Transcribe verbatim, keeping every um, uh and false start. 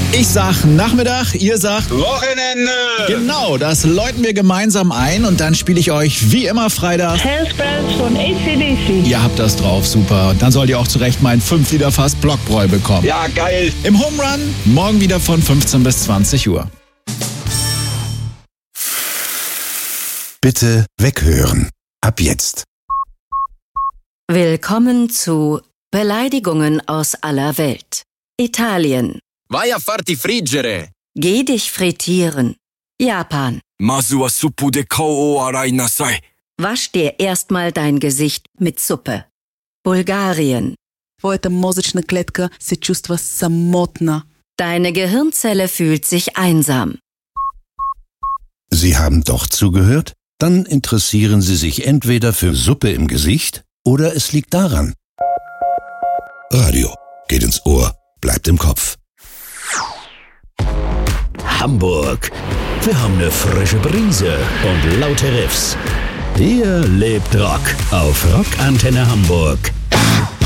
Ich sag Nachmittag, ihr sagt Wochenende. Genau, das läuten wir gemeinsam ein und dann spiele ich euch wie immer Freitag. Hellspells von A C D C. Ihr habt das drauf, super. Und dann sollt ihr auch zu Recht mein fünf Liter Fass Blockbräu bekommen. Ja, geil. Im Home Run morgen wieder von fünfzehn bis zwanzig Uhr. Bitte weghören. Ab jetzt. Willkommen zu Beleidigungen aus aller Welt. Italien. Vai a farti friggere. Geh dich frittieren. Japan. Mazu wa suppu de kou o arai nasai. Wasch dir erstmal dein Gesicht mit Suppe. Bulgarien. Твоята мозъчна клетка се чувства самотна. Deine Gehirnzelle fühlt sich einsam. Sie haben doch zugehört? Dann interessieren Sie sich entweder für Suppe im Gesicht oder es liegt daran. Radio geht ins Ohr, bleibt im Kopf. Hamburg. Wir haben eine frische Brise und laute Riffs. Hier lebt Rock auf Rockantenne Hamburg.